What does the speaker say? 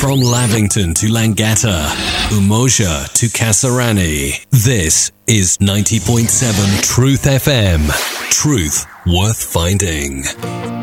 From Lavington to Langata, Umoja to Kasarani, this is 90.7 Truth FM. Truth worth finding.